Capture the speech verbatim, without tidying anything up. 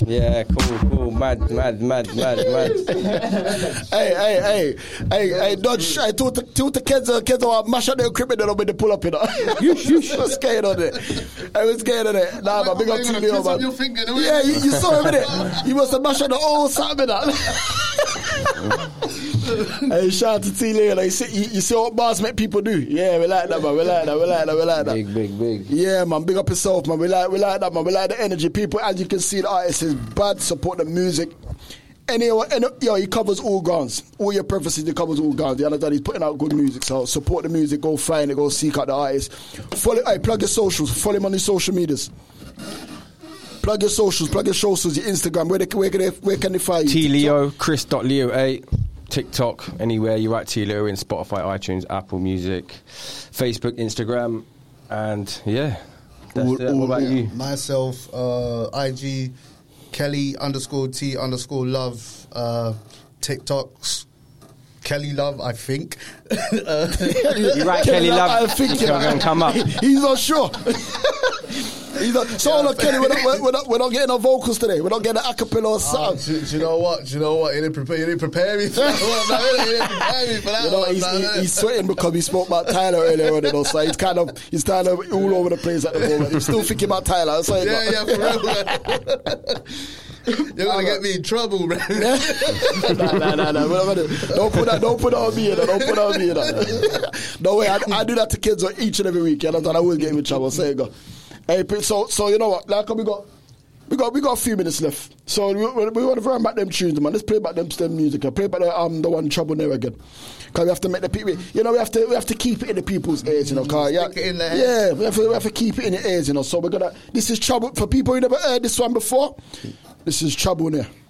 Yeah, cool, cool. Mad, mad, mad, mad, mad. hey, hey, hey, hey, hey, Dodge. I told the told the kids, uh, kids, uh, mash up their equipment and when they pull up, you know. What's going on there? I was going on there. Nah, man, big up to you, man. Your finger, yeah, you, you saw him in it. You must have mashed up the whole something. Hey, shout out to T Leo. Like, you, see, you, you see what bars make people do? Yeah, we like that, man. We like that. We like that. We like that. Big, big, big. Yeah, man. Big up yourself, man. We like, we like that, man. We like the energy. People, as you can see, the artist is bad. Support the music. Anyway, any, yo, he covers all grounds. All your preferences, he covers all grounds. You understand? He's putting out good music. So support the music. Go find it. Go seek out the artist. Follow. Hey, plug your socials. Follow him on his social medias. Plug your socials. Plug your socials. Your Instagram. Where, they, where, can, they, where can they find you? T Leo, Chris dot Leo eight. TikTok, anywhere you write T Leo in, Spotify, iTunes, Apple Music, Facebook, Instagram, and yeah. That's All, it. all, What about yeah. you? Myself, uh, I G, Kelly underscore T underscore love, uh, TikToks, Kelly Love, I think. uh, You write Kelly Love, I think it's not going to come up. He's not sure. He's not, so yeah, look, Kelly, we're not, we're, we're, not, we're not getting our vocals today. We're not getting an acapella or something. Uh, do, do you know what? Do you know what? You didn't prepare, you didn't prepare me for that one. No, you didn't prepare me for that You know, one. he's, No, he, he's sweating because we spoke about Tyler earlier on, you know, so he's kind of he's kind of all over the place at the moment. He's still thinking about Tyler. So yeah, yeah, for real. You're gonna get me in trouble, man. nah, nah, nah, nah. We're not gonna, don't put that. Don't put that on me. You know, don't put that on me. You know. No way. I, I do that to kids each and every week. You know, I will get him in trouble. So you go. Hey, so so you know what? Like we got. We got we got a few minutes left, so we, we, we want to run back them tunes, man. Let's play back them them music. I play back the um the one Trouble There again, because we have to make the people. You know, we have to we have to keep it in the people's ears, you know. Cause, yeah, Stick it in there. yeah, we have, to, we have to keep it in the ears, you know. So we're gonna. This is Trouble for people who never heard this one before. This is Trouble There.